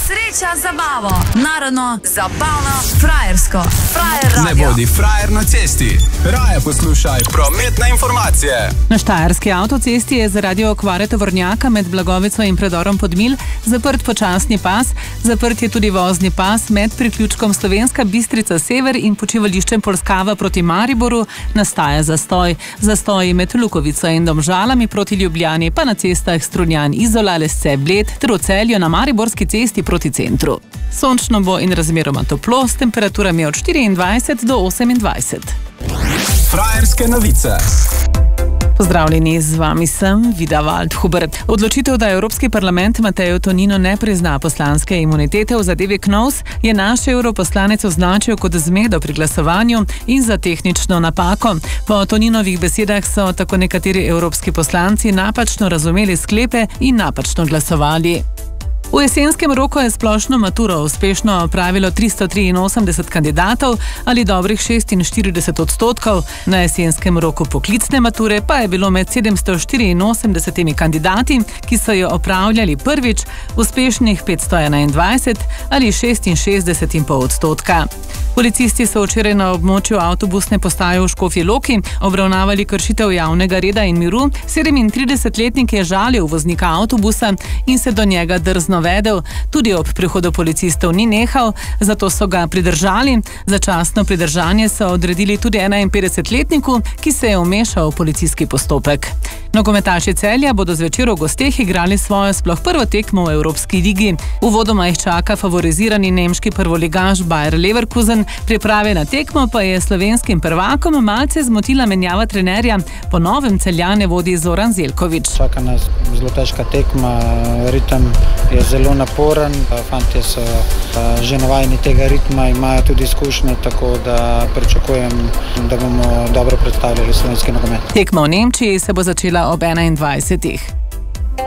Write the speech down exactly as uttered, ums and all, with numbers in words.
Sreča, zabavo, narodno, zabavno, frajersko. Frajer radio. Ne bodi frajer na cesti. Raje poslušaj prometne informacije. Na štajerski avtocesti je zaradi okvare tovornjaka med Blagovico in predorom Podmilj zaprt počasni pas. Zaprt je tudi vozni pas med priključkom Slovenska Bistrica Sever in počivališčem Polskava proti Mariboru. Nastaja zastoj. Zastoji med Lukovico in Domžalami proti Ljubljani, pa na cestah Strunjan, Izola, Lesce, Bled ter v Celju na Mariborski cesti proti centru. Sončno bo in razmeroma toplo s temperaturami od štiriindvajset do osemindvajset. Frajerske novice. Pozdravljeni, z vami sem Vida Waldhuber. Odločitev, da Evropski parlament Mateju Toninu ne prizna poslanske imunitete v zadevi Knovs, je naš europoslanec označil kot zmedo pri glasovanju in za tehnično napako. Po Toninovih besedah so tako nekateri evropski poslanci napačno razumeli sklepe in napačno glasovali. V jesenskem roku je splošno maturo uspešno opravilo tristo triinosemdeset kandidatov ali dobrih šestinštirideset odstotkov. Na jesenskem roku poklicne mature pa je bilo med sedemsto štiriinosemdesetimi kandidati, ki so jo opravljali prvič, uspešnih petsto enaindvajset ali šestinšestdeset celih pet odstotka. Policisti so včeraj na območju avtobusne postaje v Škofji Loki obravnavali kršitev javnega reda in miru. sedemintridesetletnik je žalil voznika avtobusa in se do njega drzno vedel. Tudi ob prihodu policistov ni nehal, zato so ga pridržali. Začasno pridržanje so odredili tudi enainpetdesetletniku, ki se je vmešal v policijski postopek. Nogometaši Celja bodo zvečer v gosteh igrali svojo sploh prvo tekmo v Evropski ligi. Uvodoma jih čaka favorizirani nemški prvoligaš Bayer Leverkusen. Priprave na tekmo pa je slovenskim prvakom malce zmotila menjava trenerja. Po novem Celjane vodi Zoran Zeljković. Čaka nas zelo težka tekma, ritem je zelo naporen, fantje so že navajeni tega ritma, imajo tudi izkušnje, tako da pričakujem, da bomo dobro predstavljali slovenski nogomet. Tekma v Nemčiji se bo začela ob enaindvajsetih.